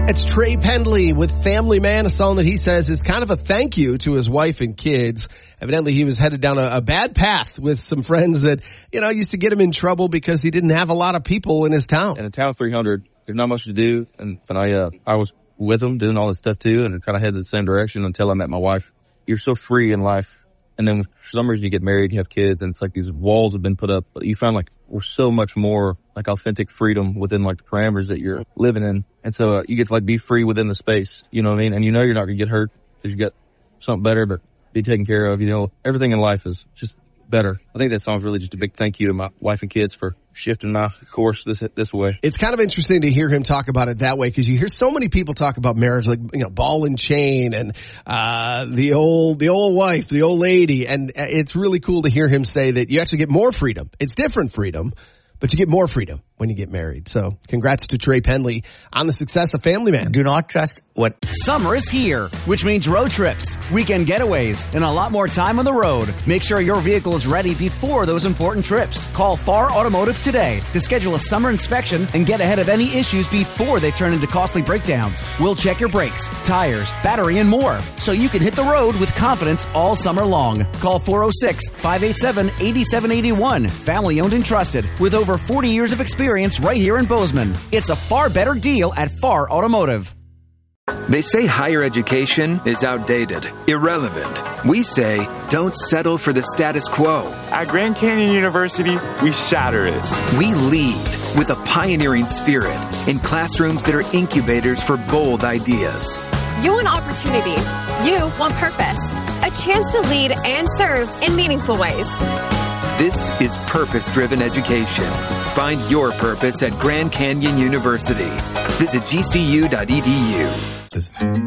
It's Trey Pendley with Family Man, a song that he says is kind of a thank you to his wife and kids. Evidently, he was headed down a bad path with some friends that, used to get him in trouble because he didn't have a lot of people in his town. In a town of 300, there's not much to do. And I was with him doing all this stuff too, and kind of headed the same direction until I met my wife. You're so free in life. And then for some reason you get married, you have kids, and it's like these walls have been put up. But you find like we're so much more like authentic freedom within like the parameters that you're living in. And so you get to like be free within the space, you know what I mean? And you're not going to get hurt because you got something better, but be taken care of. Everything in life is just better. I think that song's really just a big thank you to my wife and kids for shifting my course this way. It's kind of interesting to hear him talk about it that way, because you hear so many people talk about marriage like, ball and chain and the old wife, the old lady. And it's really cool to hear him say that you actually get more freedom. It's different freedom, but you get more freedom when you get married. So congrats to Trey Pendley on the success of Family Man. Do not trust what... Summer is here, which means road trips, weekend getaways, and a lot more time on the road. Make sure your vehicle is ready before those important trips. Call Farr Automotive today to schedule a summer inspection and get ahead of any issues before they turn into costly breakdowns. We'll check your brakes, tires, battery, and more, so you can hit the road with confidence all summer long. Call 406-587-8781. Family owned and trusted, with over 40 years of experience right here in Bozeman. It's a far better deal at Farr Automotive. They say higher education is outdated, irrelevant. We say don't settle for the status quo. At Grand Canyon University, we shatter it. We lead with a pioneering spirit in classrooms that are incubators for bold ideas. You want opportunity. You want purpose. A chance to lead and serve in meaningful ways. This is purpose-driven education. Find your purpose at Grand Canyon University. Visit gcu.edu.